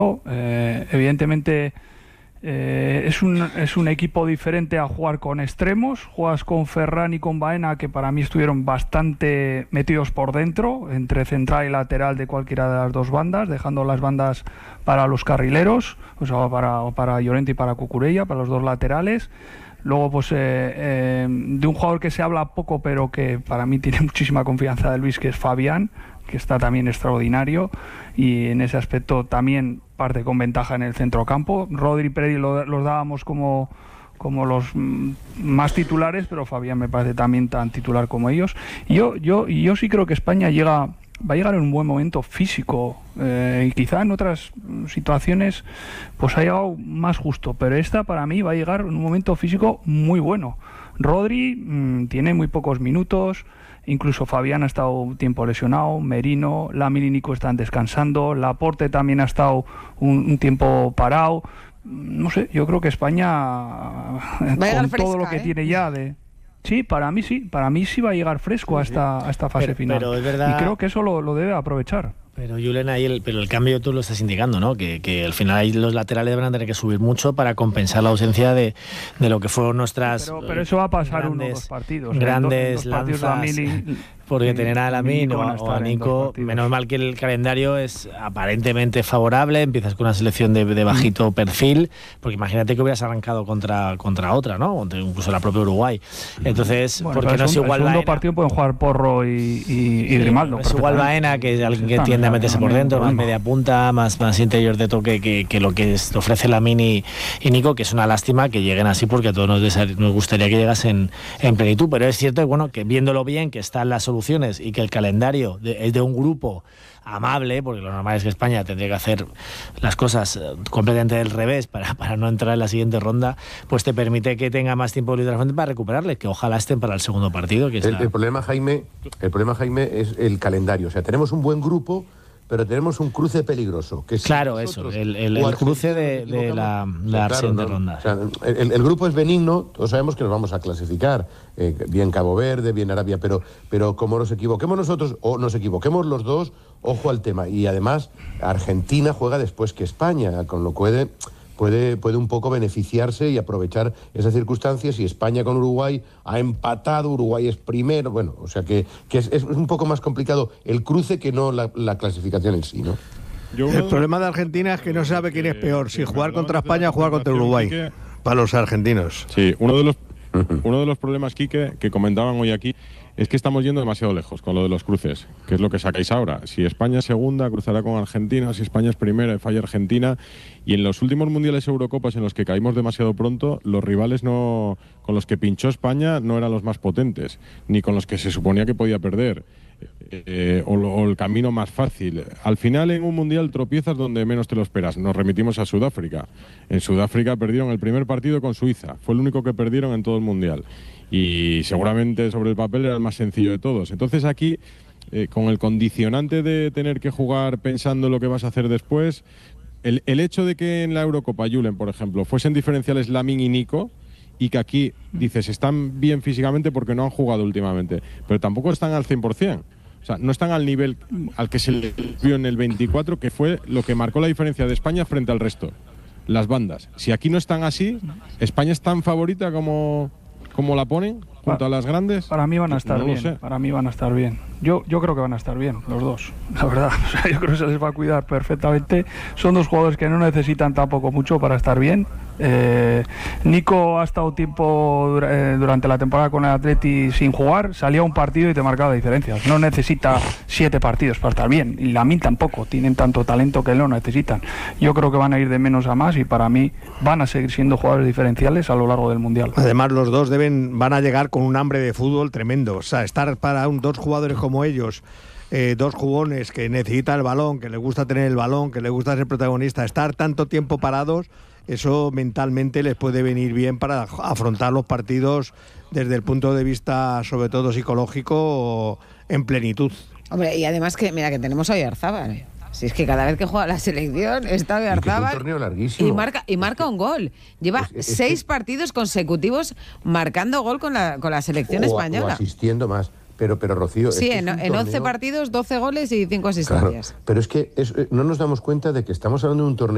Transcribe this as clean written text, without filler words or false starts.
Evidentemente es un equipo diferente a jugar con extremos. Juegas con Ferran y con Baena, que para mí estuvieron bastante metidos por dentro, entre central y lateral de cualquiera de las dos bandas, dejando las bandas para los carrileros, o sea, para Llorente y para Cucurella, para los dos laterales. Luego, pues, de un jugador que se habla poco, pero que para mí tiene muchísima confianza de Luis, que es Fabián, que está también extraordinario, y en ese aspecto también parte con ventaja en el centrocampo. Rodri y Pedri los dábamos como los más titulares, pero Fabián me parece también tan titular como ellos. Y yo sí creo que España va a llegar en un buen momento físico, y quizá en otras situaciones pues ha llegado más justo, pero esta para mí va a llegar en un momento físico muy bueno. Rodri tiene muy pocos minutos, incluso Fabián ha estado un tiempo lesionado, Merino, Lamine y Nico están descansando, Laporte también ha estado un tiempo parado. No sé, yo creo que España, con todo lo que tiene ya de... Sí, para mí sí va a llegar fresco a esta fase final. Pero es verdad... Y creo que eso lo debe aprovechar. Pero Julen, ahí el cambio tú lo estás indicando, ¿no? Que al final ahí los laterales van a tener que subir mucho para compensar la ausencia de lo que fueron nuestras... Pero eso va a pasar uno o dos partidos. Grandes dos partidos lanzas. Porque tener a Lamine o a Nico, menos mal que el calendario es aparentemente favorable, empiezas con una selección de bajito perfil, porque imagínate que hubieras arrancado contra otra, ¿no? Incluso la propia Uruguay. Entonces, bueno, porque no es igual el segundo Baena, partido pueden jugar Porro y Grimaldo. Es igual Baena, que es alguien que tiende a meterse por dentro, más media punta, más interior de toque que lo que ofrece Lamine y Nico, que es una lástima que lleguen así, porque a todos nos gustaría que llegasen en plenitud, pero es cierto que viéndolo bien, que están las soluciones y que el calendario es de un grupo amable, porque lo normal es que España tendría que hacer las cosas completamente del revés para no entrar en la siguiente ronda, pues te permite que tenga más tiempo libre para recuperarle, que ojalá estén para el segundo partido. El problema, Jaime, es el calendario. O sea, tenemos un buen grupo, pero tenemos un cruce peligroso. Que claro, eso, el cruce de la siguiente ronda. O sea, el grupo es benigno, todos sabemos que nos vamos a clasificar, bien Cabo Verde, bien Arabia, pero como nos equivoquemos nosotros o nos equivoquemos los dos, ojo al tema. Y además, Argentina juega después que España, con lo que puede un poco beneficiarse y aprovechar esas circunstancias. Y España con Uruguay ha empatado, Uruguay es primero, bueno, o sea que es un poco más complicado el cruce que no la clasificación en sí, ¿no? El problema de Argentina es que no sabe quién es peor, si jugar contra España o jugar contra Uruguay, para los argentinos. Sí, uno de los problemas, Quique, que comentaban hoy aquí, es que estamos yendo demasiado lejos con lo de los cruces, que es lo que sacáis ahora. Si España es segunda, cruzará con Argentina; si España es primera, falla Argentina. Y en los últimos mundiales Eurocopas en los que caímos demasiado pronto, los rivales con los que pinchó España no eran los más potentes, ni con los que se suponía que podía perder, o el camino más fácil. Al final, en un mundial tropiezas donde menos te lo esperas. Nos remitimos a Sudáfrica. En Sudáfrica perdieron el primer partido con Suiza, fue el único que perdieron en todo el mundial. Y seguramente sobre el papel era el más sencillo de todos. Entonces aquí, con el condicionante de tener que jugar pensando en lo que vas a hacer después, el hecho de que en la Eurocopa, Julen, por ejemplo, fuesen diferenciales Lamine y Nico, y que aquí dices, están bien físicamente porque no han jugado últimamente, pero tampoco están al 100%. O sea, no están al nivel al que se les vio en el 24, que fue lo que marcó la diferencia de España frente al resto, las bandas. Si aquí no están así, ¿España es tan favorita como la ponen junto a las grandes? Para mí van a estar bien. Para mí van a estar bien. Yo creo que van a estar bien los dos, la verdad. O sea, yo creo que se les va a cuidar perfectamente. Son dos jugadores que no necesitan tampoco mucho para estar bien. Nico ha estado tiempo durante la temporada con el Atleti sin jugar, salía un partido y te marcaba diferencias. No necesita 7 partidos para estar bien, y Lamine tampoco, tienen tanto talento que lo necesitan. Yo creo que van a ir de menos a más, y para mí van a seguir siendo jugadores diferenciales a lo largo del Mundial. Además, los dos van a llegar con un hambre de fútbol tremendo. O sea, estar para dos jugadores como ellos, dos jugones que necesitan el balón, que les gusta tener el balón, que les gusta ser protagonista, estar tanto tiempo parados, eso mentalmente les puede venir bien para afrontar los partidos desde el punto de vista, sobre todo psicológico, en plenitud. Hombre, y además que mira que tenemos a Oyarzábal. Si es que cada vez que juega la selección está Oyarzábal y marca un gol. Lleva 6 partidos consecutivos marcando gol con la selección española. O asistiendo más. Pero Rocío... Sí, en 11 partidos, 12 goles y 5 asistencias. Claro, pero es que no nos damos cuenta de que estamos hablando de un torneo